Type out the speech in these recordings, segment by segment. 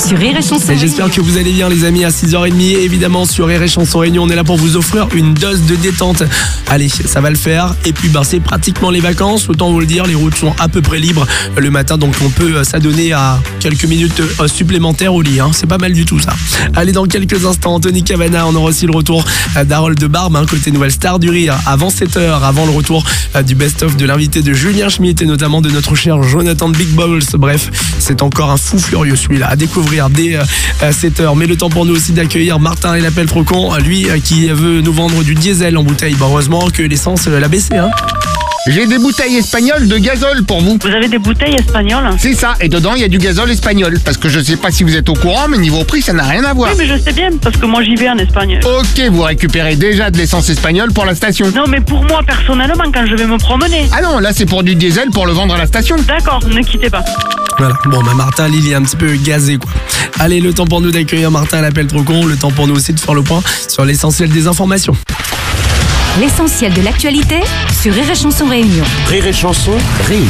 sur Rire et Chanson. Et j'espère que vous allez bien les amis, à 6h30 évidemment sur Rire et Chanson Réunion, on est là pour vous offrir une dose de détente. Allez, ça va le faire. Et puis c'est pratiquement les vacances, autant vous le dire, les routes sont à peu près libres le matin, donc on peut s'adonner à quelques minutes supplémentaires au lit, c'est pas mal du tout ça. Allez, dans quelques instants, Anthony Cavana, on aura aussi le retour d'Harold de Barbe, côté nouvelle star du rire, avant 7h, avant le retour du best-of de l'invité de Julien Schmitt et notamment de notre cher Jonathan de Big Balls. Bref, c'est encore un fou furieux celui-là à découvrir dès 7h. Mais le temps pour nous aussi d'accueillir Martin et l'appel trop con, lui qui veut nous vendre du diesel en bouteille. Heureusement que l'essence l'a baissé. J'ai des bouteilles espagnoles de gazole pour vous. Vous avez des bouteilles espagnoles? C'est ça, et dedans il y a du gazole espagnol. Parce que je sais pas si vous êtes au courant, mais niveau prix ça n'a rien à voir. Oui, mais je sais bien, parce que moi j'y vais en Espagne. Ok, vous récupérez déjà de l'essence espagnole pour la station. Non, mais pour moi personnellement, quand je vais me promener. Ah non, là c'est pour du diesel pour le vendre à la station. D'accord, ne quittez pas. Voilà, Martin, Lily est un petit peu gazé quoi. Allez, le temps pour nous d'accueillir Martin à l'appel trop con, le temps pour nous aussi de faire le point sur l'essentiel des informations. L'essentiel de l'actualité sur Rire et Chanson Réunion. Rire et Chanson Réunion.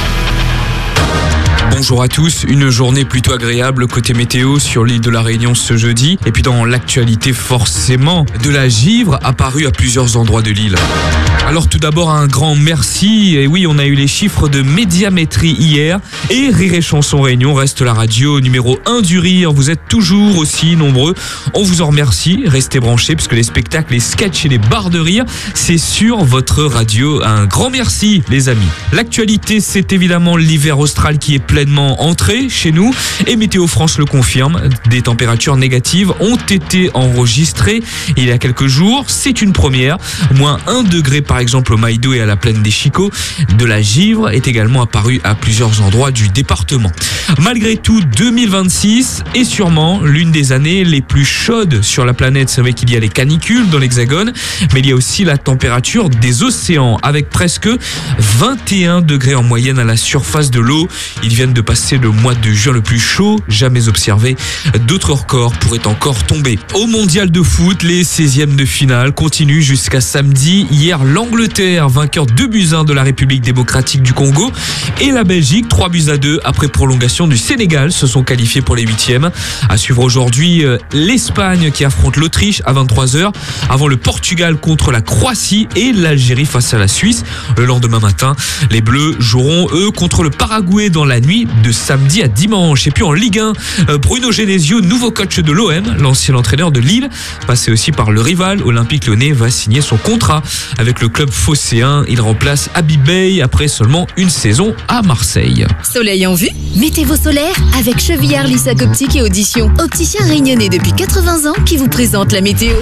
Bonjour à tous, une journée plutôt agréable côté météo sur l'île de la Réunion ce jeudi. Et puis dans l'actualité forcément, de la givre apparue à plusieurs endroits de l'île. Alors tout d'abord un grand merci, et oui on a eu les chiffres de médiamétrie hier, et Rire et Chanson Réunion reste la radio numéro 1 du rire, vous êtes toujours aussi nombreux, on vous en remercie, restez branchés puisque les spectacles, les sketchs et les barres de rire, c'est sur votre radio, un grand merci les amis. L'actualité c'est évidemment l'hiver austral qui est pleinement entré chez nous, et Météo France le confirme, des températures négatives ont été enregistrées il y a quelques jours, c'est une première, moins 1 degré par exemple au Maïdo et à la plaine des Chicots. De la givre est également apparue à plusieurs endroits du département. Malgré tout, 2026 est sûrement l'une des années les plus chaudes sur la planète. C'est vrai qu'il y a les canicules dans l'Hexagone, mais il y a aussi la température des océans avec presque 21 degrés en moyenne à la surface de l'eau. Ils viennent de passer le mois de juin le plus chaud jamais observé. D'autres records pourraient encore tomber. Au mondial de foot, les 16e de finale continuent jusqu'à samedi. Hier, l'Angleterre, vainqueur 2-1 de la République démocratique du Congo, et la Belgique, 3-2 après prolongation du Sénégal, se sont qualifiés pour les 8e. À suivre aujourd'hui, l'Espagne qui affronte l'Autriche à 23h, avant le Portugal contre la Croatie et l'Algérie face à la Suisse. Le lendemain matin, les Bleus joueront eux contre le Paraguay dans la nuit de samedi à dimanche. Et puis en Ligue 1, Bruno Genesio, nouveau coach de l'OM, l'ancien entraîneur de Lille, passé aussi par le rival Olympique Lyonnais, va signer son contrat avec le club phocéen. Il remplace Habib Beye après seulement une saison à Marseille. Soleil en vue? Mettez vos solaires avec Chevillard Lissac Optique et Audition. Opticien réunionnais depuis 80 ans qui vous présente la météo.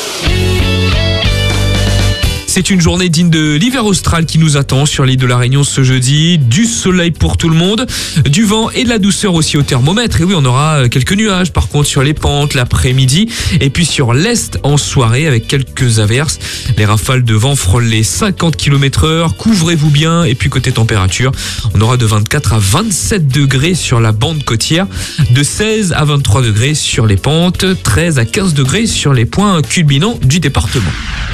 C'est une journée digne de l'hiver austral qui nous attend sur l'île de la Réunion ce jeudi. Du soleil pour tout le monde, du vent et de la douceur aussi au thermomètre. Et oui, on aura quelques nuages par contre sur les pentes l'après-midi. Et puis sur l'est en soirée avec quelques averses. Les rafales de vent frôlent les 50 km/h. Couvrez-vous bien. Et puis côté température, on aura de 24 à 27 degrés sur la bande côtière. De 16 à 23 degrés sur les pentes. 13 à 15 degrés sur les points culminants du département.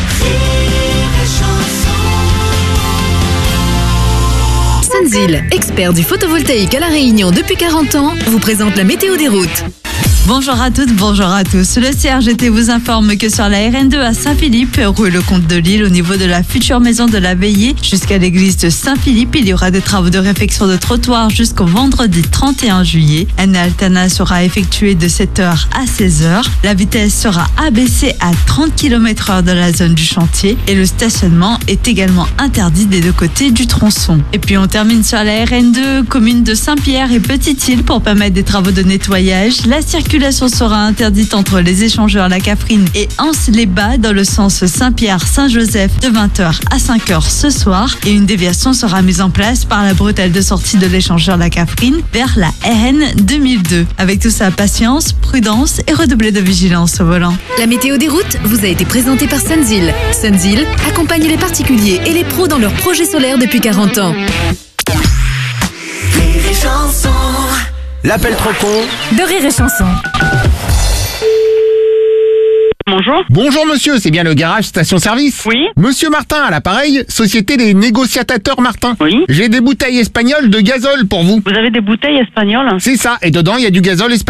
Sunzil, expert du photovoltaïque à La Réunion depuis 40 ans, vous présente la météo des routes. Bonjour à toutes, bonjour à tous. Le CRGT vous informe que sur la RN2 à Saint-Philippe, rue Le Comte de Lille, au niveau de la future maison de la Veillée, jusqu'à l'église de Saint-Philippe, il y aura des travaux de réfection de trottoir jusqu'au vendredi 31 juillet. Un alternat sera effectué de 7h à 16h. La vitesse sera abaissée à 30 km/h de la zone du chantier et le stationnement est également interdit des deux côtés du tronçon. Et puis on termine sur la RN2, commune de Saint-Pierre et Petite-Île pour permettre des travaux de nettoyage. La circulation sera interdite entre les échangeurs La Cafrine et Anse-les-Bas dans le sens Saint-Pierre-Saint-Joseph de 20h à 5h ce soir. Et une déviation sera mise en place par la bretelle de sortie de l'échangeur La Cafrine vers la RN 2002. Avec tout ça, patience, prudence et redoubler de vigilance au volant. La météo des routes vous a été présentée par Sunzil. Sunzil accompagne les particuliers et les pros dans leurs projets solaires depuis 40 ans. L'appel trop con De Rire et Chanson. Bonjour. Bonjour monsieur, c'est bien le garage station-service? Oui. Monsieur Martin à l'appareil, société des négociatateurs Martin. Oui. J'ai des bouteilles espagnoles de gazole pour vous. Vous avez des bouteilles espagnoles? C'est ça, et dedans il y a du gazole espagnol.